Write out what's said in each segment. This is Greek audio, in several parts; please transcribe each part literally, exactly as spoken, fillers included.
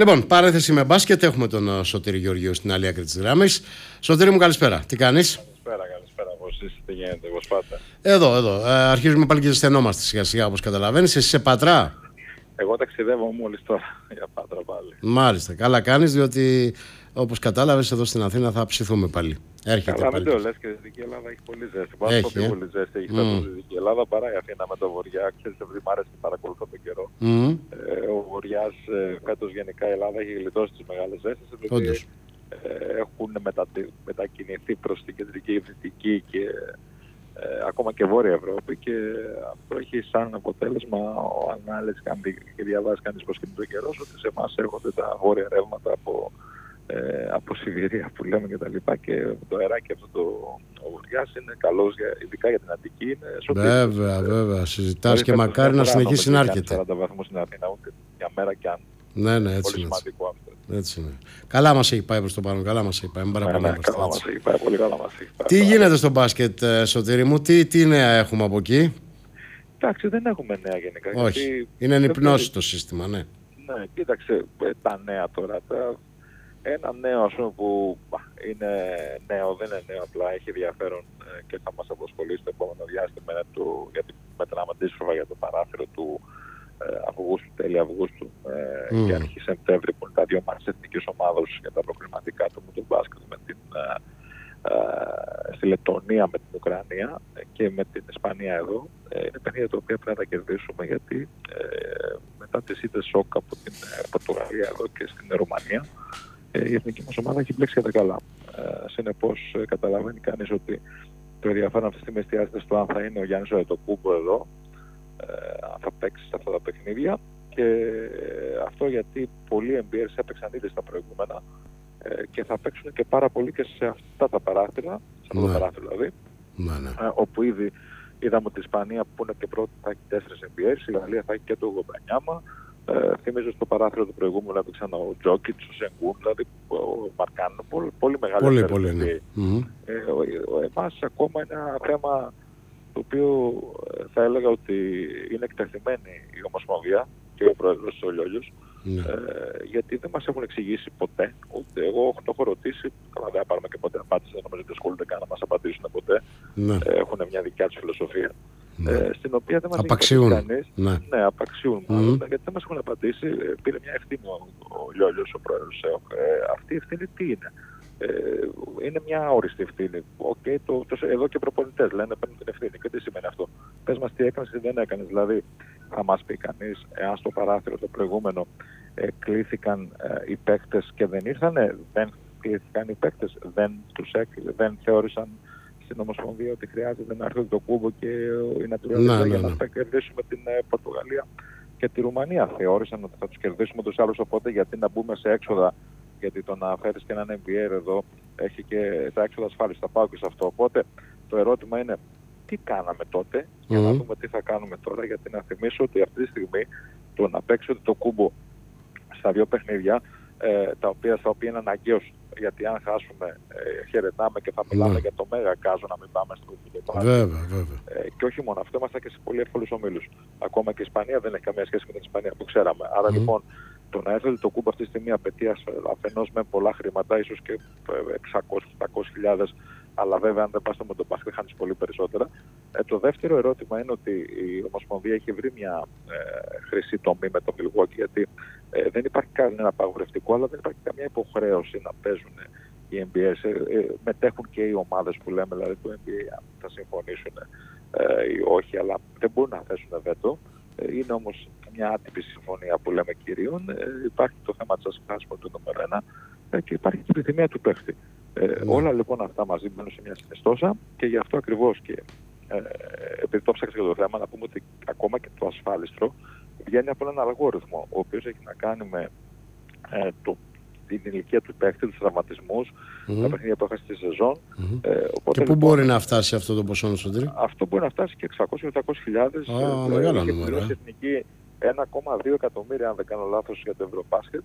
Λοιπόν, παρένθεση με μπάσκετ. Έχουμε τον Σωτήρη Γεωργίου στην άλλη άκρη της γράμμης. Σωτήρη μου, καλησπέρα. Τι κάνεις? Καλησπέρα, καλησπέρα. Πώς είστε, τι γίνεται, πώς πάτε? Εδώ, εδώ. Ε, αρχίζουμε πάλι και ζεσθενόμαστε σιγά σιγά, όπως καταλαβαίνεις. Εσύ σε Πατρά? Εγώ ταξιδεύω μόλις τώρα για Πάτρα πάλι. Μάλιστα. Καλά κάνεις, διότι όπως κατάλαβες εδώ στην Αθήνα θα ψηθούμε πάλι. Έρχεται Καλά, πάλι. μην το λες, και η Δυτική Ελλάδα έχει πολύ ζέστη. Πάνω Έχει, έχει ε? πολύ ζέστη. Έχει Mm. mm. η Δυτική Ελλάδα παρά η Αθήνα με το βοριά. Ξέρεις, επειδή μ' άρεσε και παρακολουθώ τον καιρό. Mm. Ε, ο βορειάς, ε, φέτος γενικά η Ελλάδα έχει γλιτώσει τις μεγάλες ζέστες. Όντως. Ε, έχουν μετα, μετακινηθεί προς την κεντρική, δυτική και ε, ακόμα και βόρεια Ευρώπη, και αυτό έχει σαν αποτέλεσμα ο ανάλυση και διαβάζει κανείς πως κινείται ο καιρός, ότι σε εμάς έρχονται τα βόρεια ρεύματα από Ε, από Σιβηρία που λέμε και τα λοιπά, και το αεράκι αυτό το βορειάς είναι καλός για, ειδικά για την Αττική. Είναι βέβαια, ε, βέβαια. Συζητάς και μακάρι να συνεχίσει να έρχεται. σαράντα βαθμούς στην Αθήνα, ούτε για μέρα κι αν. Ναι, ναι, έτσι πολύ είναι. σημαντικό αυτό. Έτσι είναι. Καλά μας έχει πάει προς το πάνω, καλά μας έχει πάει. Μην Ναι, ναι, παραπονιόμαστε, καλά έτσι. μας έχει πάει, πολύ καλά μας έχει πάει. Τι γίνεται στο μπάσκετ, ε, Σωτήρη μου, τι, τι νέα έχουμε από εκεί? Εντάξει, δεν έχουμε νέα γενικά. Όχι, γιατί είναι δεν ενυπνώσει πρέπει- το σύστημα, ναι. Ναι, κοίταξε, ε, τα νέα τώρα. Τα... Ένα νέο, ας πούμε, που α, είναι νέο, δεν είναι νέο, απλά έχει ενδιαφέρον ε, και θα μας απασχολεί στο επόμενο διάστημα, είναι το, γιατί μετράμε αντίστροφα για το παράθυρο του ε, Αυγούστου, τέλη Αυγούστου ε, Mm. και αρχή Σεπτέμβρη, που είναι τα δύο μάτς της εθνικής ομάδος για τα προκριματικά του του μπάσκετ με την, ε, ε, στη Λεττονία με την Ουκρανία και με την Ισπανία εδώ. Ε, είναι παιχνίδια τα οποία πρέπει να τα κερδίσουμε, γιατί ε, μετά τις ήττες σοκ από την ε, Πορτογαλία εδώ και στην Ρουμανία, η εθνική μας ομάδα έχει μπλέξει για τα καλά. Ε, συνεπώς, ε, καταλαβαίνει κανείς ότι το ενδιαφέρον αυτή τη στιγμή εστιάζεται στο αν θα είναι ο Γιάννης Αντετοκούνμπο εδώ, ε, αν θα παίξει σε αυτά τα παιχνίδια, και ε, αυτό γιατί πολλοί εμπειρίες έπαιξαν ήδη στα προηγούμενα ε, και θα παίξουν και πάρα πολύ και σε αυτά τα παράθυρα, σε αυτό Ναι. το παράθυρο δηλαδή, Ναι, ναι. ε, όπου ήδη είδαμε ότι η Ισπανία, που είναι και πρώτη, θα έχει τέσσερις εμπειρίες, η Γαλλία θα έχει και το Γομπανιάμα. Ε, θυμίζω στο παράθυρο του προηγούμενου έπαιξαν ο Τζόκιτς, ο Σενγκούν, δηλαδή ο Μαρκάν, πολύ, πολύ μεγάλη Πολύ, ευθέρες πολύ, N B A. ναι. Μμμ. Ε, ο, ο, εμάς ακόμα είναι ένα θέμα το οποίο ε, θα έλεγα ότι είναι εκτεθειμένη η Ομοσπονδία και ο πρόεδρος ο Λιόλιος, Ναι. ε, γιατί δεν μας έχουν εξηγήσει ποτέ, ούτε εγώ το έχω ρωτήσει, καλά δεν θα πάρουμε και ποτέ απάντηση, δεν νομίζω ότι ασχολούνται καν να μας απαντήσουν ποτέ, Ναι. ε, έχουν μια δικιά τους φιλοσοφία. Ναι. Ε, στην οποία δεν μας έχει Απαξιούν. απαντήσει κανείς. Ναι. Ναι, απαξιούν Μμμ. μάλλον, γιατί δεν μας έχουν απαντήσει. Ε, πήρε μια ευθύνη ο, ο Λιόλιος, ο πρόεδρος ΕΟΚ. Ε, αυτή η ευθύνη τι είναι? Ε, είναι μια όριστη ευθύνη. Okay, το, το, εδώ και προπονητές λένε παίρνουν την ευθύνη. Και τι σημαίνει αυτό? Πες μας τι έκανες ή δεν έκανες. Δηλαδή, θα μας πει κανείς, εάν στο παράθυρο το προηγούμενο ε, κλήθηκαν ε, οι παίκτες και δεν ήρθανε, δεν κλήθηκαν οι παίκτες, δεν τους έκλεισαν, δεν θεώρησαν στην Ομοσπονδία ότι χρειάζεται να έρθει το Κούμπο και η Νατουραλίδα Ναι, για ναι, να ναι. τα κερδίσουμε την ε, Πορτογαλία και τη Ρουμανία. Θεώρησαν ότι θα τους κερδίσουμε τους άλλους, οπότε γιατί να μπούμε σε έξοδα, γιατί το να φέρεις και έναν N B A εδώ έχει και τα έξοδα ασφάλισης, θα πάω και σε αυτό. Οπότε το ερώτημα είναι τι κάναμε τότε για να Μμμ. δούμε τι θα κάνουμε τώρα, γιατί να θυμίσω ότι αυτή τη στιγμή το να παίξει το Κούμπο στα δύο παιχνίδια, ε, τα οποία, στα οποία είναι αναγκαίος, γιατί αν χάσουμε ε, χαιρετάμε και θα μιλάμε Ναι. για το μέγα κάζο να μην πάμε στο Κούμπο. Βέβαια, βέβαια. Ε, και όχι μόνο αυτό, είμαστε και σε πολύ εύκολους ομίλους. Ακόμα και η Ισπανία δεν έχει καμία σχέση με την Ισπανία που ξέραμε. Άρα Μμμ. λοιπόν το να έρθει το Κούμπο αυτή τη στιγμή απαιτεί αφενός με πολλά χρήματα, ίσως και εξακόσιες με επτακόσιες χιλιάδες, αλλά βέβαια αν δεν πας στο με τον μπάσκετ χάνεις πολύ περισσότερα. Ε, το δεύτερο ερώτημα είναι ότι η Ομοσπονδία έχει βρει μια ε, χρυσή τομή με το Milwaukee, γιατί ε, δεν υπάρχει κανένα απαγορευτικό, αλλά δεν υπάρχει καμία υποχρέωση να παίζουν οι N B A. Ε, ε, μετέχουν και οι ομάδες που λέμε, δηλαδή του N B A, αν θα συμφωνήσουν ε, ή όχι, αλλά δεν μπορούν να θέσουν βέτο. Ε, είναι όμως μια άτυπη συμφωνία που λέμε κυρίων. Ε, υπάρχει το θέμα της ασφάλισης του νούμερο ένα ε, και υπάρχει και η επιθυμία του παίχτη. Ε, Ναι. Όλα λοιπόν αυτά μαζί μπαίνουν σε μια συνιστόσα, και γι' αυτό ακριβώς και ε, επειδή το ψάξα και το θέμα, να πούμε ότι ακόμα και το ασφάλιστρο βγαίνει από έναν αλγόριθμο, ο οποίος έχει να κάνει με ε, το, την ηλικία του παίχτη, τους τραυματισμούς, Μμμ. τα παιχνίδια που έχασε στη σεζόν. Μμμ. Ε, οπότε, Και πού λοιπόν, μπορεί να φτάσει αυτό το ποσό, Σωτήρη? αυτό μπορεί να φτάσει και εξακόσιες με επτακόσιες χιλιάδες. Α, μεγάλα έχει νούμερα, πληρώσει ε. η Εθνική ένα κόμμα δύο εκατομμύρια, αν δεν κάνω λάθος, για το Ευρωμπάσκετ.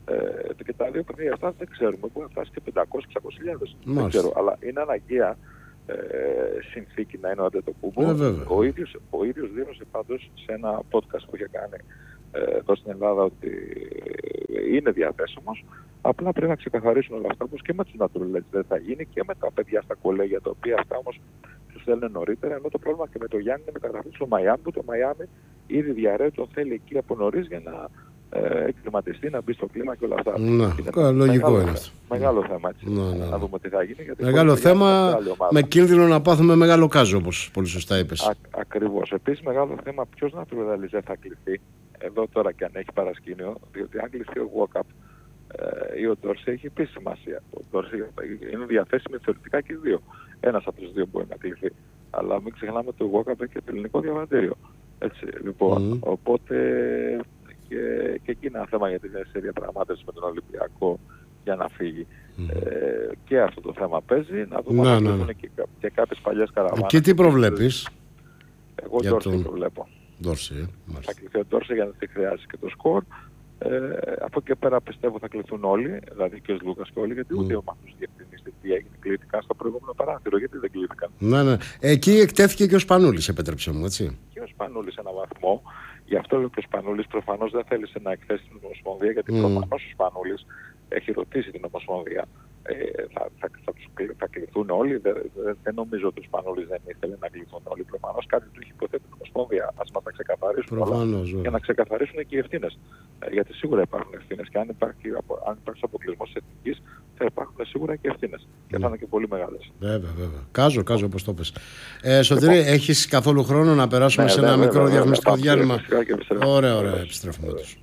Ε, και τα δύο παιχνίδια αυτά δεν ξέρουμε, μπορεί να φτάσει και πεντακόσιες με εξακόσιες χιλιάδες. Δεν Μάλιστα. ξέρω, αλλά είναι αναγκαία ε, συνθήκη να είναι ο Αντετοκούνμπο. Ε, βέβαια. ο, ίδιος, ο ίδιος δήλωσε πάντως σε ένα podcast που είχε κάνει ε, εδώ στην Ελλάδα ότι είναι διαθέσιμος. Απλά πρέπει να ξεκαθαρίσουν όλα αυτά, όπως και με τους Naturalists δεν θα γίνει και με τα παιδιά στα κολέγια, τα οποία αυτά όμως τους θέλουν νωρίτερα. Ενώ το πρόβλημα και με το Γιάννη είναι μεταγραφή στο Μαϊάμι, που το Μαϊάμι ήδη διαρρέει, τον θέλει εκεί από νωρίς για να ε, εκκληματιστεί, να μπει στο κλίμα και όλα αυτά. Ναι, λογικό μεγάλο, είναι αυτό. Μεγάλο θέμα, έτσι. Ναι, ναι, ναι. Να δούμε τι θα γίνει. Γιατί μεγάλο θέμα με κίνδυνο να πάθουμε μεγάλο κάζο, όπως πολύ σωστά είπες. Α, ακριβώς. Επίσης, μεγάλο θέμα ποιος Naturalist θα κληθεί. Εδώ τώρα και αν έχει παρασκήνιο, διότι αν κληθεί ο Walkup ε, ή ο Ντόρση έχει επίσης σημασία. Ο Ντόρση είναι διαθέσιμοι θεωρητικά και οι δύο. Ένας από τους δύο μπορεί να κληθεί. Αλλά μην ξεχνάμε ότι ο Walkup έχει και το ελληνικό διαβατήριο. Έτσι, λοιπόν, mm. οπότε και, και εκεί είναι ένα θέμα για τη σε διαπραγμάτευση με τον Ολυμπιακό για να φύγει. Mm. Ε, και αυτό το θέμα παίζει. Να δούμε αν ναι, ναι. και, και κάποιες παλιές καραβάνες. Και τι προβλέπεις? Εγώ Ντόρση τον... προβλέπω. Ντόρση, θα κληθεί ο Ντόρση για να δεν χρειάζεται και το σκορ. Ε, από εκεί πέρα πιστεύω θα κληθούν όλοι, δηλαδή και ο Λούκας και όλοι, γιατί mm. ούτε ο Μαχνούς διευθυνής τι έγινε, κλήθηκαν στο προηγούμενο παράθυρο, γιατί δεν κλήθηκαν. Ναι, ναι. Εκεί εκτέθηκε και ο Σπανούλης, επέτρεψε μου, έτσι. Και ο Σπανούλης σε έναν βαθμό, γι' αυτό λέω και ο Σπανούλης προφανώς δεν θέλησε να εκθέσει την Ομοσπονδία, γιατί mm. προφανώς ο Σπανούλης έχει ρωτήσει την Ομοσπονδία. Ε, θα, θα, θα, τους, θα κληθούν όλοι, δεν, δεν νομίζω ότι ο Σπανούλης δεν ήθελε να κληθούν όλοι. Προφανώς κάτι του έχει υποθέτει την Ομοσπονδία. Ας μας τα ξεκαθαρίσουν όλα, για να ξεκαθαρίσουν και οι ευθύνες. Ε, γιατί σίγουρα υπάρχουν ευθύνες και αν υπάρχει, αν υπάρχει αποκλεισμός της εθνικής, θα υπάρχουν σίγουρα και ευθύνες. Και θα είναι και πολύ μεγάλες. Βέβαια, βέβαια. Κάζω, κάζω όπως το πες. Ε, Σωτήρη, λοιπόν, έχεις καθόλου χρόνο να περάσουμε ναι, σε ένα ναι, μικρό διαφημιστικό διάλειμμα? Ωραία, ωραία, επιστρέφουμε τους.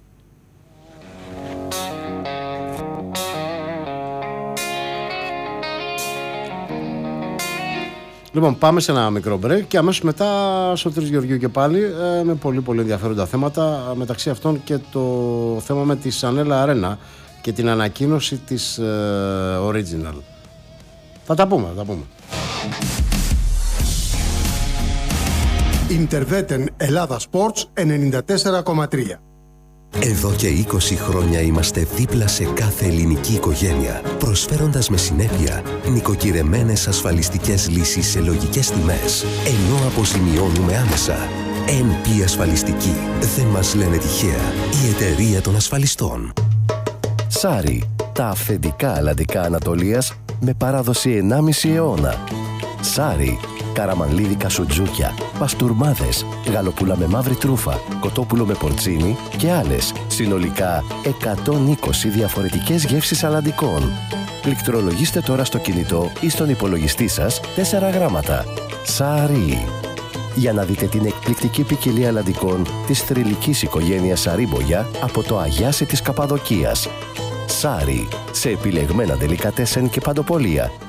Λοιπόν, πάμε σε ένα μικρό break και αμέσως μετά Σωτήρης Γεωργίου και πάλι ε, με πολύ πολύ ενδιαφέροντα θέματα, μεταξύ αυτών και το θέμα με τη Σανέλα Αρένα και την ανακοίνωση της ε, Original. Θα τα πούμε, θα τα πούμε. Ιντερβέτεν Ελλάδα Sports ενενήντα τέσσερα κόμμα τρία. Εδώ και είκοσι χρόνια είμαστε δίπλα σε κάθε ελληνική οικογένεια, προσφέροντας με συνέπεια νοικοκυρεμένες ασφαλιστικές λύσεις σε λογικές τιμές, ενώ αποζημιώνουμε άμεσα. εν πι Ασφαλιστική. Δεν μας λένε τυχαία. Η εταιρεία των ασφαλιστών. Σάρι. Τα αυθεντικά αλλαντικά Ανατολίας με παράδοση ενάμιση αιώνα. Σάρι. Καραμανλίδικα σουτζούκια, παστούρμάδες, γαλοπούλα με μαύρη τρούφα, κοτόπουλο με πορτσίνι και άλλες. Συνολικά εκατόν είκοσι διαφορετικές γεύσεις αλλαντικών. Πληκτρολογήστε τώρα στο κινητό ή στον υπολογιστή σας τέσσερα γράμματα. Σάρι. Για να δείτε την εκπληκτική ποικιλία αλλαντικών της θρυλικής οικογένειας Σαρίμπογια από το Αγιάσι της Καπαδοκίας. Σάρι. Σε επιλεγμένα ντελικατέσεν και παντοπολία.